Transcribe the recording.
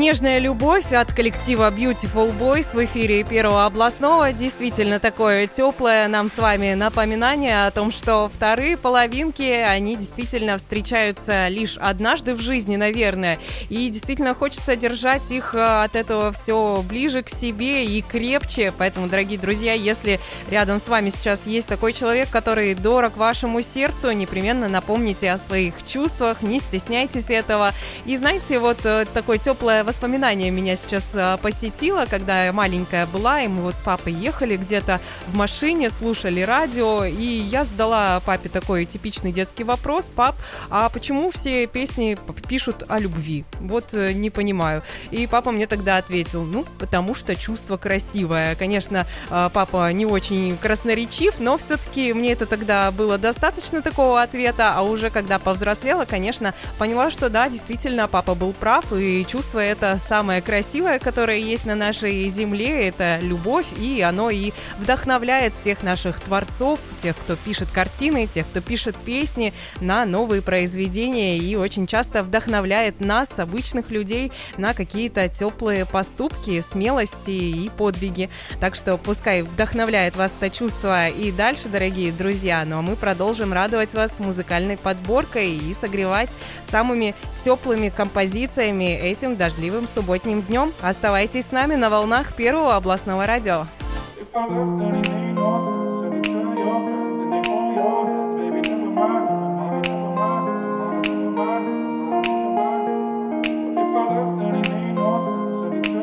Нежная любовь от коллектива Beautiful Boys в эфире Первого областного. Действительно такое теплое нам с вами напоминание о том, что вторые половинки, они действительно встречаются лишь однажды в жизни, наверное. И действительно хочется держать их от этого все ближе к себе и крепче. Поэтому, дорогие друзья, если рядом с вами сейчас есть такой человек, который дорог вашему сердцу, непременно напомните о своих чувствах, не стесняйтесь этого. И знаете, вот такое теплое воспоминание меня сейчас посетило, когда я маленькая была, и мы вот с папой ехали где-то в машине, слушали радио, и я задала папе такой типичный детский вопрос: пап, а почему все песни пишут о любви? Вот не понимаю. И папа мне тогда ответил: ну, потому что чувство красивое. Конечно, папа не очень красноречив, но все-таки мне это тогда было достаточно такого ответа, а уже когда повзрослела, конечно, поняла, что да, действительно, папа был прав, и чувство это самое красивое, которое есть на нашей земле, это любовь, и оно и вдохновляет всех наших творцов, тех, кто пишет картины, тех, кто пишет песни, на новые произведения, и очень часто вдохновляет нас, обычных людей, на какие-то теплые поступки, смелости и подвиги. Так что пускай вдохновляет вас это чувство и дальше, дорогие друзья, ну а мы продолжим радовать вас музыкальной подборкой и согревать самыми теплыми композициями этим дождливым субботним днем. Оставайтесь с нами на волнах Первого областного радио.